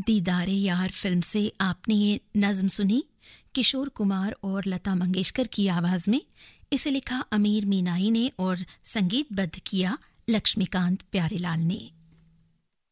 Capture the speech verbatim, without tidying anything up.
दीदारे यार फिल्म से आपने ये नज़्म सुनी किशोर कुमार और लता मंगेशकर की आवाज में। इसे लिखा अमीर मीनाई ने और संगीतबद्ध किया लक्ष्मीकांत प्यारेलाल ने।